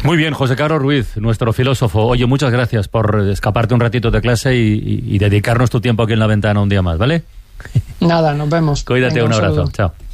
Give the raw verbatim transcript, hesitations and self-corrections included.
Muy bien, José Carlos Ruiz, nuestro filósofo. Oye, muchas gracias por escaparte un ratito de clase y, y, y dedicarnos tu tiempo aquí en La Ventana un día más, ¿vale? Nada, nos vemos. Cuídate, Venga, un un abrazo. saludo. Chao.